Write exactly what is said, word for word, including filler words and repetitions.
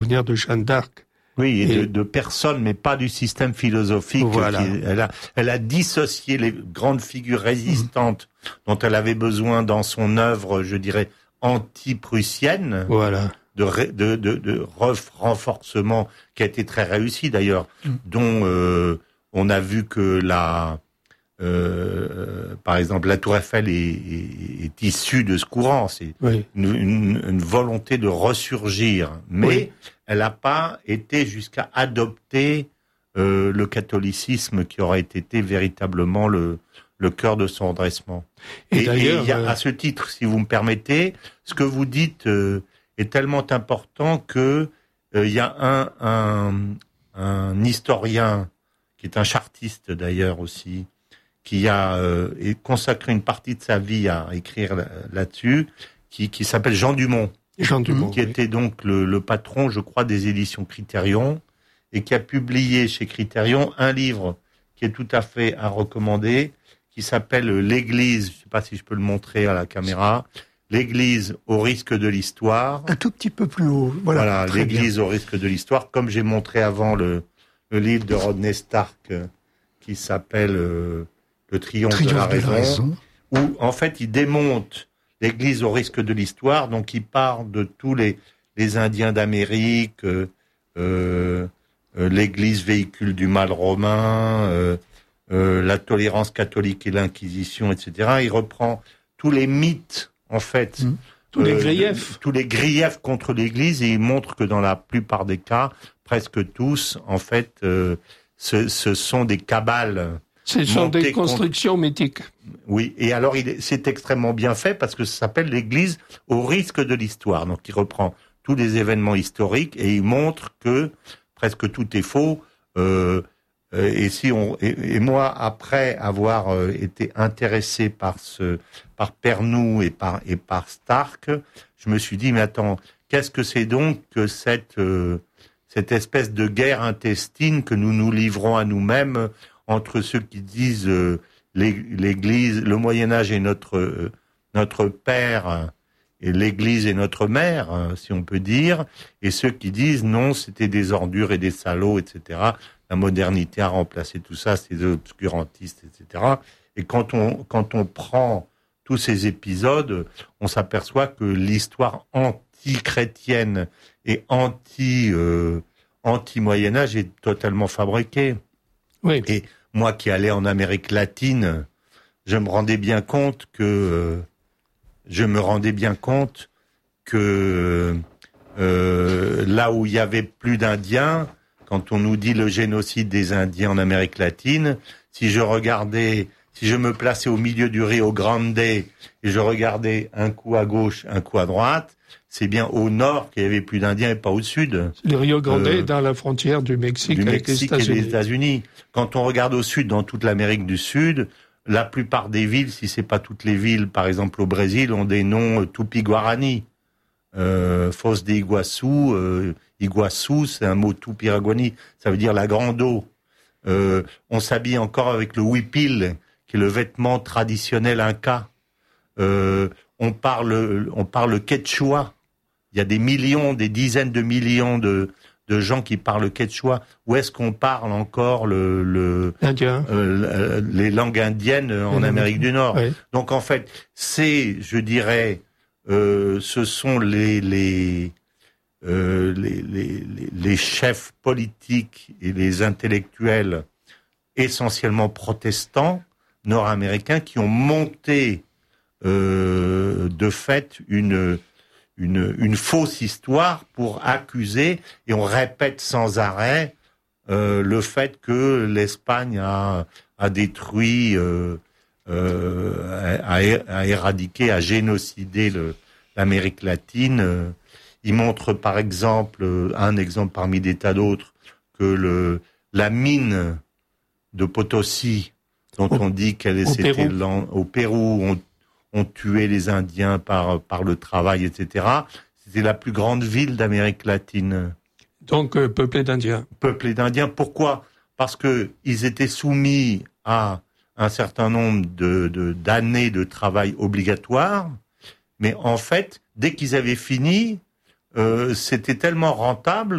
souvenir de Jeanne d'Arc. Oui, et, et de, de personnes, mais pas du système philosophique. Voilà. Qui, elle, a, elle a dissocié les grandes figures résistantes mmh. dont elle avait besoin dans son œuvre, je dirais, anti-prussienne. Voilà. De, de, de, de renforcement qui a été très réussi d'ailleurs, mmh. dont euh, on a vu que la, euh, par exemple, la Tour Eiffel est, est, est issue de ce courant. C'est oui. une, une, une volonté de ressurgir, mais oui. elle n'a pas été jusqu'à adopter euh, le catholicisme qui aurait été véritablement le, le cœur de son redressement. Et, et, d'ailleurs, et y a, euh... à ce titre, si vous me permettez, ce que vous dites euh, est tellement important que il euh, y a un, un, un historien qui est un chartiste d'ailleurs aussi, qui a euh, consacré une partie de sa vie à écrire là, là-dessus, qui, qui s'appelle Jean Dumont. Jean Dumont, qui oui. était donc le, le patron, je crois, des éditions Critérion, et qui a publié chez Critérion un livre qui est tout à fait à recommander, qui s'appelle L'Église, je ne sais pas si je peux le montrer à la caméra, L'Église au risque de l'histoire. Un tout petit peu plus haut. Voilà, voilà L'Église bien. Au risque de l'histoire, comme j'ai montré avant le, le livre de Rodney Stark, euh, qui s'appelle euh, Le Triomphe, Triomphe de, la, de raison, la raison, où en fait il démonte l'Église au risque de l'histoire, donc il part de tous les, les Indiens d'Amérique, euh, euh, l'Église véhicule du mal romain, euh, euh, la tolérance catholique et l'Inquisition, et cetera. Il reprend tous les mythes, en fait, mmh. tous les griefs, euh, tous les griefs contre l'Église, et il montre que dans la plupart des cas, presque tous, en fait, euh, ce, ce sont des cabales. Ce sont des constructions contre... mythiques. Oui, et alors il, c'est extrêmement bien fait parce que ça s'appelle l'Église au risque de l'histoire. Donc il reprend tous les événements historiques et il montre que presque tout est faux. Euh, et si on et, et moi, après avoir euh, été intéressé par ce par Pernoud et par et par Stark, je me suis dit mais attends, qu'est-ce que c'est donc que cette euh, cette espèce de guerre intestine que nous nous livrons à nous-mêmes entre ceux qui disent euh, l'Église, le Moyen Âge est notre euh, notre père et l'Église est notre mère, hein, si on peut dire, et ceux qui disent non, c'était des ordures et des salauds, et cetera. La modernité a remplacé tout ça, c'est des obscurantistes, et cetera. Et quand on quand on prend tous ces épisodes, on s'aperçoit que l'histoire anti-chrétienne et anti euh, anti-Moyen Âge est totalement fabriquée. Oui. Et moi qui allais en Amérique latine, je me rendais bien compte que euh, je me rendais bien compte que euh, là où il y avait plus d'Indiens, quand on nous dit le génocide des Indiens en Amérique latine, si je regardais, si je me plaçais au milieu du Rio Grande et je regardais un coup à gauche, un coup à droite, c'est bien au nord qu'il y avait plus d'Indiens et pas au sud. Le Rio Grande euh, dans la frontière du Mexique, du avec Mexique les États-Unis. et les États-Unis. Quand on regarde au sud, dans toute l'Amérique du Sud, la plupart des villes, si c'est pas toutes les villes, par exemple au Brésil, ont des noms tupi-guarani. Euh, Foz de Iguaçu, euh, Iguaçu, c'est un mot tupi-guarani, ça veut dire la grande eau. Euh, on s'habille encore avec le huipil, qui est le vêtement traditionnel inca. Euh, on parle, on parle quechua. Il y a des millions, des dizaines de millions de, de gens qui parlent quechua. Où est-ce qu'on parle encore le, le, euh, les langues indiennes en Amérique du Nord? Oui. Donc en fait, c'est, je dirais, euh, ce sont les, les, euh, les, les, les chefs politiques et les intellectuels essentiellement protestants nord-américains qui ont monté euh, de fait une Une, une fausse histoire pour accuser, et on répète sans arrêt euh, le fait que l'Espagne a, a détruit, euh, euh, a, a éradiqué, a génocidé le, l'Amérique latine. Il montre par exemple, un exemple parmi des tas d'autres, que le, la mine de Potosi, dont au, on dit qu'elle c'était au Pérou, on ont tué les Indiens par, par le travail, et cetera. C'était la plus grande ville d'Amérique latine. Donc, euh, peuplée d'Indiens. Peuplée d'Indiens. Pourquoi ? Parce que ils étaient soumis à un certain nombre de, de, d'années de travail obligatoire, mais en fait, dès qu'ils avaient fini, euh, c'était tellement rentable